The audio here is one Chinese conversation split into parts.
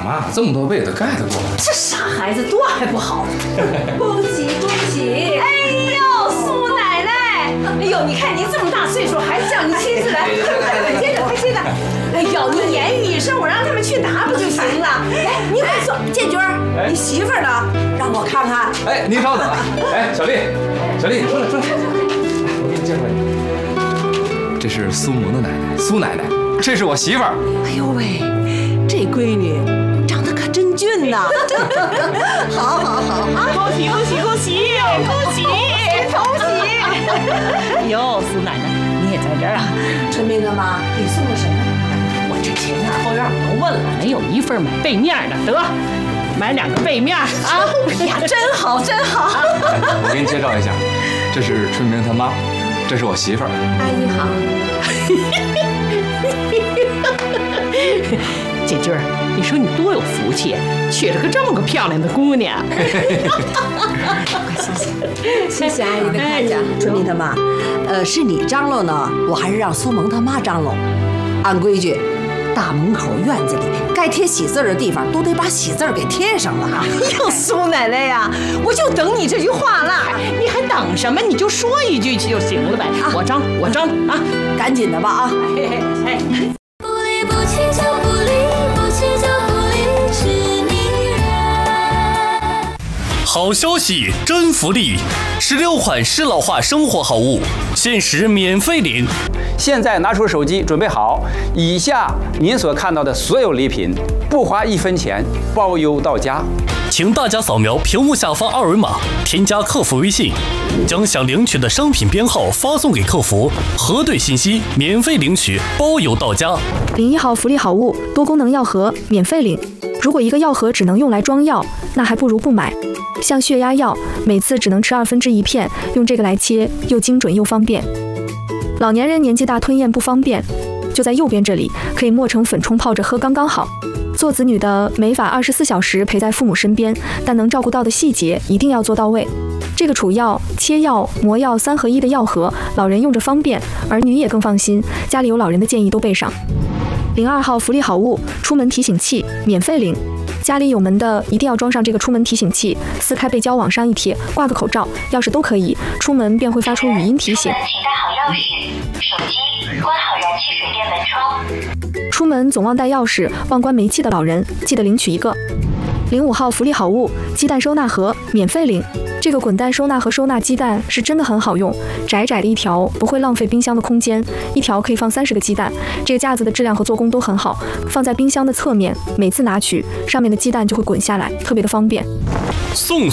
妈，这么多被子盖得过来？ 这傻孩子多还不好？恭喜恭喜！哎呦，苏奶奶，哎呦，你看您这么大岁数，还是叫您亲自来，快接着，快接着！哎呦，你言语一声，我让他们去拿不就行了？哎，你快说，建军，你媳妇呢？让我看看。 哎，您稍等啊！哎，小丽，你出来，我给你介绍一下，这是苏萌的奶奶，苏奶奶，这是我媳妇儿。 哎呦喂，这闺女长得可真俊呐！好啊！恭喜！ 哎呦，苏奶奶，你也在这儿啊？ 春明他妈，你送了什么？ 我这前院后院我都问了，没有一份买背面的，得买2个背面啊！ 哎呀，真好！ 我给你介绍一下，这是春明他妈，这是我媳妇儿。 阿姨好。 建军儿，你说你多有福气，娶了个这么个漂亮的姑娘。 谢谢阿姨的夸奖。春明他妈，是你张罗呢，我还是让苏萌他妈张罗？按规矩，大门口院子里该贴喜字的地方都得把喜字给贴上了。哎呦，苏奶奶呀，我就等你这句话了。 你还等什么？你就说一句就行了呗。我张啊， 赶紧的吧啊！ 哎。 不离不弃就不离，不弃就不离，是你人。 好消息，真福利！16款适老化生活好物，限时免费领。 现在拿出手机，准备好，以下您所看到的所有礼品，不花1分钱，包邮到家。 请大家扫描屏幕下方2维码，添加客服微信，将想领取的商品编号发送给客服，核对信息，免费领取，包邮到家。 01号福利好物多功能药盒免费领。如果一个药盒只能用来装药，那还不如不买。像血压药，每次只能吃1/2片，用这个来切，又精准又方便。老年人年纪大吞咽不方便，就在右边这里，可以磨成粉冲泡着喝刚刚好。做子女的没法24小时陪在父母身边，但能照顾到的细节一定要做到位。这个储药、切药、磨药3合1的药盒，老人用着方便，儿女也更放心。家里有老人的建议都备上。02号福利好物出门提醒器免费领。家里有门的一定要装上这个出门提醒器，撕开背胶往上一贴，挂个口罩、钥匙都可以，出门便会发出语音提醒。 请带好钥匙、手机，关好燃气水电门窗。 出门总忘带钥匙、忘关煤气的老人，记得领取一个。05号福利好物鸡蛋收纳盒免费领。这个滚蛋收纳盒收纳鸡蛋是真的很好用，窄窄的一条不会浪费冰箱的空间，一条可以放30个鸡蛋。这个架子的质量和做工都很好，放在冰箱的侧面，每次拿取上面的鸡蛋就会滚下来，特别的方便。 送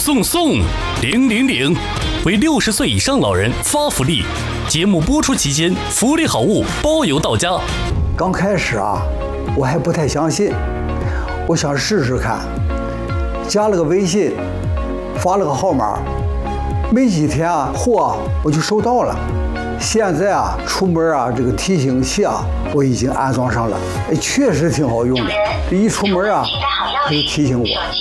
000，为60岁以上老人发福利。节目播出期间，福利好物包邮到家。 刚开始啊，我还不太相信，我想试试看，加了个微信，发了个号码，没几天啊，货我就收到了。现在啊，出门啊，这个提醒器啊，我已经安装上了，确实挺好用的。一出门啊，它就提醒我